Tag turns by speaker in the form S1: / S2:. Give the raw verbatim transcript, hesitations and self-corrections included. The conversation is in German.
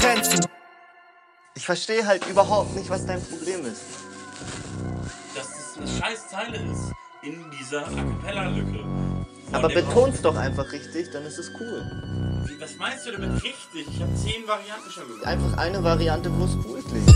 S1: Grenzen.
S2: Ich verstehe halt überhaupt nicht, was dein Problem ist.
S3: Dass es eine scheiß Zeile ist in dieser A Cappella-Lücke.
S2: Aber beton's doch einfach richtig, dann ist es cool.
S3: Wie, was meinst du damit richtig? Ich habe zehn Varianten schon gehört.
S2: Einfach eine Variante, wo es cool klingt.